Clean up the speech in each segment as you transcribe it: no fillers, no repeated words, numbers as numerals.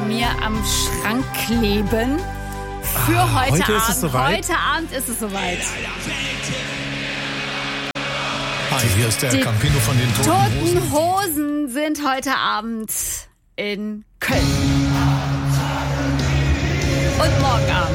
mir am Schrank kleben. Für heute Abend. Ist es soweit? Heute Abend ist es soweit. Hi, hier ist der Campino von den Toten Hosen sind heute Abend in Köln. Und morgen Abend.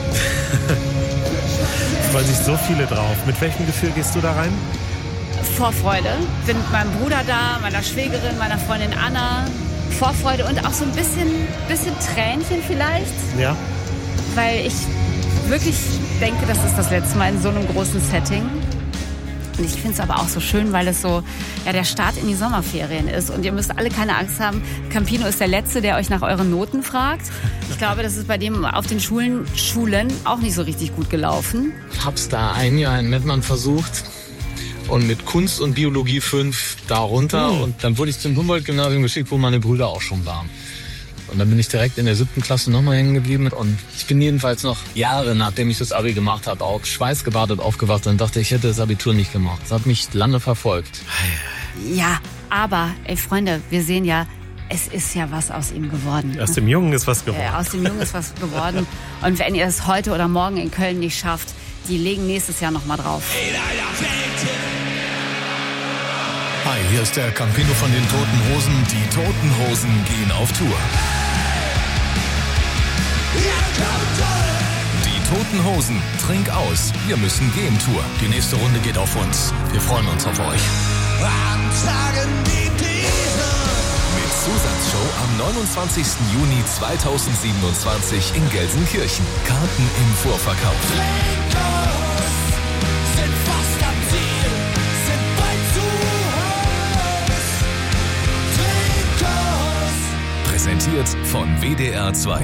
Freuen sich so viele drauf. Mit welchem Gefühl gehst du da rein? Vorfreude. Bin mit meinem Bruder da, meiner Schwägerin, meiner Freundin Anna. Vorfreude und auch so ein bisschen Tränchen vielleicht. Ja. Weil ich wirklich denke, das ist das letzte Mal in so einem großen Setting. Und ich finde es aber auch so schön, weil es so der Start in die Sommerferien ist. Und ihr müsst alle keine Angst haben. Campino ist der Letzte, der euch nach euren Noten fragt. Ich glaube, das ist bei dem auf den Schulen auch nicht so richtig gut gelaufen. Ich hab's da ein Jahr in Mettmann versucht. Und mit Kunst und Biologie 5 da runter. Und dann wurde ich zum Humboldt-Gymnasium geschickt, wo meine Brüder auch schon waren. Und dann bin ich direkt in der 7. Klasse nochmal hängen geblieben. Und ich bin jedenfalls noch Jahre, nachdem ich das Abi gemacht habe, auch schweißgebadet aufgewacht und dachte, ich hätte das Abitur nicht gemacht. Das hat mich lange verfolgt. Ja, aber, Freunde, wir sehen ja, es ist ja was aus ihm geworden. Aus dem Jungen ist was geworden. Aus dem Jungen ist was geworden. Und wenn ihr es heute oder morgen in Köln nicht schafft, die legen nächstes Jahr nochmal drauf. Hi, hier ist der Campino von den Toten Hosen. Die Toten Hosen gehen auf Tour. Die Toten Hosen, trink aus. Wir müssen gehen Tour. Die nächste Runde geht auf uns. Wir freuen uns auf euch. Mit Zusatzshow am 29. Juni 2027 in Gelsenkirchen. Karten im Vorverkauf. Präsentiert von WDR 2.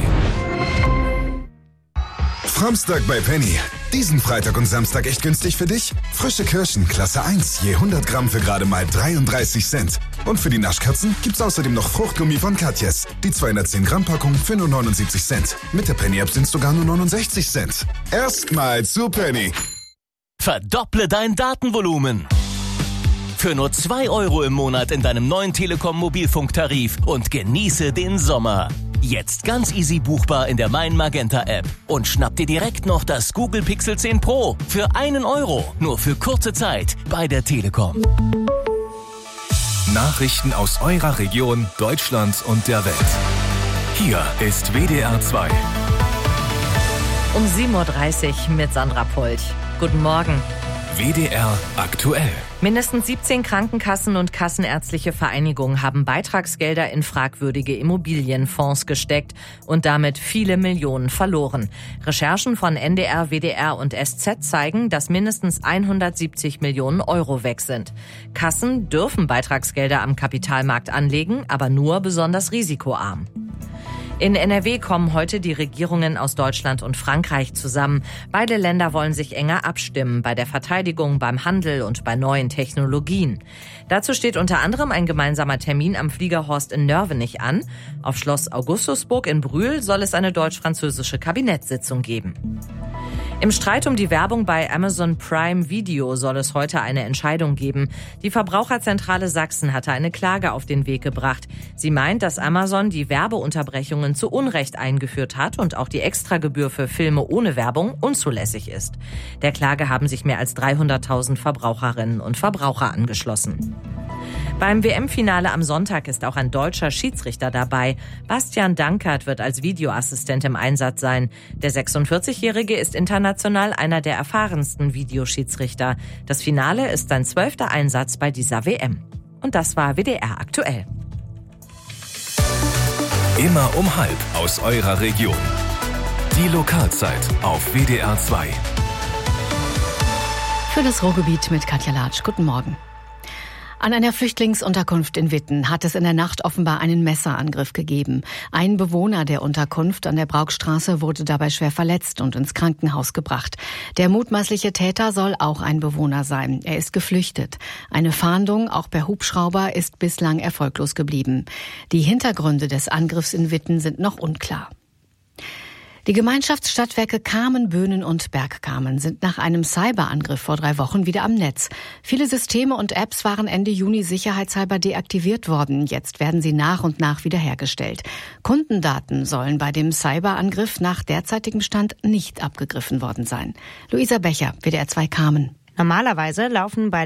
Framstag bei Penny. Diesen Freitag und Samstag echt günstig für dich? Frische Kirschen, Klasse 1, je 100 Gramm für gerade mal 33 Cent. Und für die Naschkatzen gibt's außerdem noch Fruchtgummi von Katjes. Die 210 Gramm Packung für nur 79 Cent. Mit der Penny-App sind's sogar nur 69 Cent. Erstmal zu Penny. Verdopple dein Datenvolumen. Für nur 2 € im Monat in deinem neuen Telekom-Mobilfunktarif und genieße den Sommer. Jetzt ganz easy buchbar in der Mein Magenta App. Und schnapp dir direkt noch das Google Pixel 10 Pro für 1 €. Nur für kurze Zeit bei der Telekom. Nachrichten aus eurer Region, Deutschland und der Welt. Hier ist WDR 2. Um 7:30 Uhr mit Sandra Polch. Guten Morgen. WDR aktuell. Mindestens 17 Krankenkassen und kassenärztliche Vereinigungen haben Beitragsgelder in fragwürdige Immobilienfonds gesteckt und damit viele Millionen verloren. Recherchen von NDR, WDR und SZ zeigen, dass mindestens 170 Millionen € weg sind. Kassen dürfen Beitragsgelder am Kapitalmarkt anlegen, aber nur besonders risikoarm. In NRW kommen heute die Regierungen aus Deutschland und Frankreich zusammen. Beide Länder wollen sich enger abstimmen bei der Verteidigung, beim Handel und bei neuen Technologien. Dazu steht unter anderem ein gemeinsamer Termin am Fliegerhorst in Nörvenich an. Auf Schloss Augustusburg in Brühl soll es eine deutsch-französische Kabinettssitzung geben. Im Streit um die Werbung bei Amazon Prime Video soll es heute eine Entscheidung geben. Die Verbraucherzentrale Sachsen hatte eine Klage auf den Weg gebracht. Sie meint, dass Amazon die Werbeunterbrechungen zu Unrecht eingeführt hat und auch die Extragebühr für Filme ohne Werbung unzulässig ist. Der Klage haben sich mehr als 300.000 Verbraucherinnen und Verbraucher angeschlossen. Beim WM-Finale am Sonntag ist auch ein deutscher Schiedsrichter dabei. Bastian Dankert wird als Videoassistent im Einsatz sein. Der 46-Jährige ist international einer der erfahrensten Videoschiedsrichter. Das Finale ist sein 12. Einsatz bei dieser WM. Und das war WDR aktuell. Immer um 12:30 aus eurer Region. Die Lokalzeit auf WDR 2. Für das Ruhrgebiet mit Katja Latsch. Guten Morgen. An einer Flüchtlingsunterkunft in Witten hat es in der Nacht offenbar einen Messerangriff gegeben. Ein Bewohner der Unterkunft an der Braukstraße wurde dabei schwer verletzt und ins Krankenhaus gebracht. Der mutmaßliche Täter soll auch ein Bewohner sein. Er ist geflüchtet. Eine Fahndung, auch per Hubschrauber, ist bislang erfolglos geblieben. Die Hintergründe des Angriffs in Witten sind noch unklar. Die Gemeinschaftsstadtwerke Kamen, Böhnen und Bergkamen sind nach einem Cyberangriff vor 3 Wochen wieder am Netz. Viele Systeme und Apps waren Ende Juni sicherheitshalber deaktiviert worden. Jetzt werden sie nach und nach wiederhergestellt. Kundendaten sollen bei dem Cyberangriff nach derzeitigem Stand nicht abgegriffen worden sein. Luisa Becher, WDR 2 Kamen. Normalerweise laufen bei